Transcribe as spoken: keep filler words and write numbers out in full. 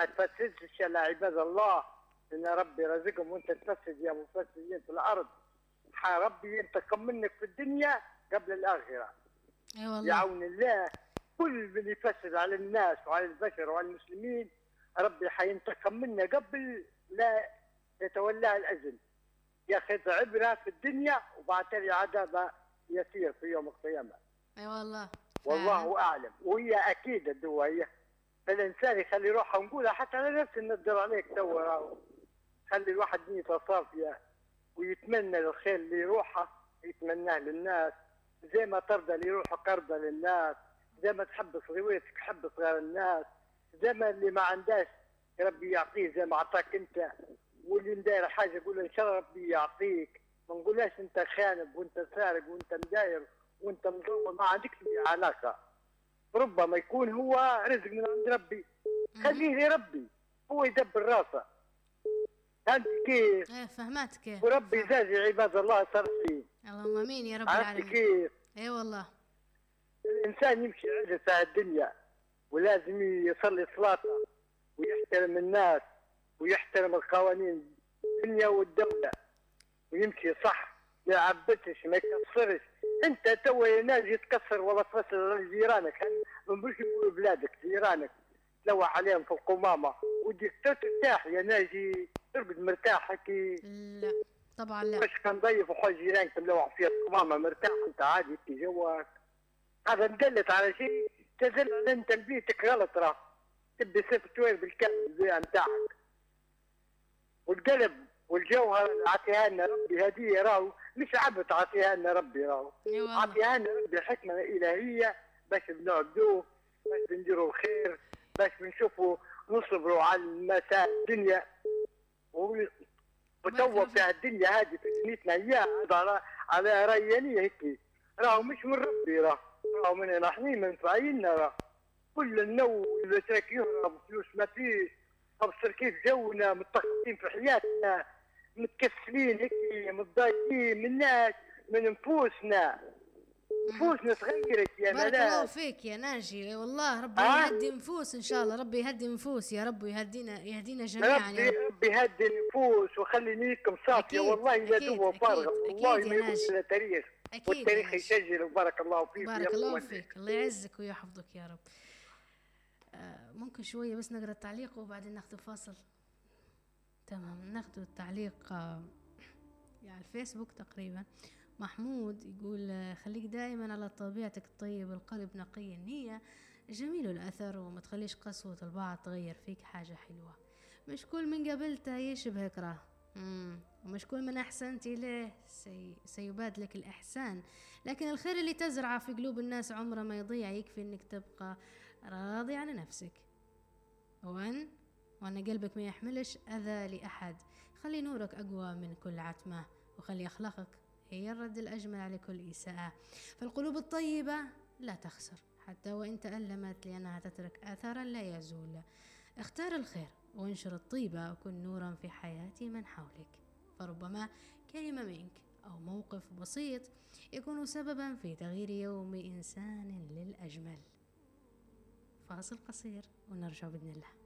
ما تفسدش يا عباد الله، إن ربي رزقهم وأنت تفسد يا مفسدين في الأرض. ربي ينتقم منك في الدنيا قبل الآخرة. اي والله. يعون الله كل من يفسد على الناس وعلى البشر وعلى المسلمين، ربي حينتقم منه قبل لا يتولاه الأجل. ياخذ عبرة في الدنيا وبعد تالي عذابه يسير في يوم القيامة. اي والله. والله أعلم. وهي أكيد الدوا هي، فالإنسان يخلي روحه، ونقولها حتى على نفسي ندر عليك توا، خلي الواحد نيته صافية ويتمنى الخير لروحه، يتمناه للناس زي ما ترضى لروحك قرضى للناس، زي ما تحب صغيرتك حب صغار الناس، زي ما اللي ما عنداش ربي يعطيه زي ما اعطاك انت، واللي مداير حاجه يقول ان شاء الله ربي يعطيك. ما نقولهاش انت خانب وانت سارق وانت مداير وانت مظلوم، ما عندكش علاقه. ربما يكون هو رزق من عند ربي، خليه لربي هو يدبر راسه. انت كيف؟ ايه فهمت كيف. وربي يجازي عباد الله صالحين. اللهم امين يا رب عرفت العالمين. كيف؟ اي والله. الانسان يمشي عزة في الدنيا ولازم يصلي صلاته ويحترم الناس ويحترم القوانين الدنيا والدولة ويمشي صح، ما يعبتش ما يكسرش. انت تو يا ناجي تكسر ولا تفسر جيرانك، ما نقولش يقولوا بلادك جيرانك تلوح عليهم في القمامة وديك ترتاح يا ناجي ترقد مرتاح هكي. لا طبعا لا. باش كان ضيف وحوش جيرانك تملوح فيها القمامة مرتاح انت عادي في جواك. هذا مدلت على شيء تدل على انت بيتك غلط، راه تبي سوفت وير بالكامل البيئة نتاعك. والقلب والجوهر عطيها لنا ربي هدية، راهو مش عبد عطيها لنا ربي، راهو عطيها لنا ربي حكمة إلهية باش بنعبدوه، باش بنديروا الخير، باش بنشوفوا نصبروا على المسائل الدنيا. وتوا في الدنيا هذه في دنيتنا اياها على على ريانية هيك، راهو مش من ربي، راه راهو من نحن منفعيننا، راه كل النو اللي ترك يهرب فلوس ما فيش. ابصر كيف جونا متخصصين في حياتنا، متكسلين هيك متضايقين من الناس من نفوسنا. نفوسنا تغيرت يا ملاك. بارك الله فيك يا ناجي والله. ربي آه؟ يهدي نفوس ان شاء الله، ربي يهدي نفوس يا رب ويهدينا يهدينا جميعا ربي يا رب. ربي يهدي النفوس وخلي نيتكم صافيه. والله لا دوا فارغه، والله ما يقول لنا تاريخ، والتاريخ يسجل. وبارك الله فيك. بارك الله فيك، الله يعزك ويحفظك يا رب. آه ممكن شويه بس نقرا التعليق وبعدين ناخذ فاصل. تمام ناخذ التعليق آه على الفيسبوك تقريبا. محمود يقول خليك دائما على طبيعتك الطيب، القلب نقي النية جميل الأثر، وما تخليش قسوة البعض تغير فيك حاجة حلوة. مش كل من قابلته يشبهك راه، ومش كل من أحسنت إليه سي سيبادلك الإحسان، لكن الخير اللي تزرعه في قلوب الناس عمره ما يضيع. يكفي إنك تبقى راضي عن نفسك، وأن وأن قلبك ما يحملش أذى لأحد. خلي نورك أقوى من كل عتمة، وخلي أخلاقك هي الرد الأجمل على كل إساءة. فالقلوب الطيبة لا تخسر حتى وإن تألمت، لأنها تترك أثرا لا يزول. اختار الخير وانشر الطيبة، وكن نورا في حياة من حولك. فربما كلمة منك أو موقف بسيط يكون سببا في تغيير يوم إنسان للأجمل. فاصل قصير ونرجع بإذن الله.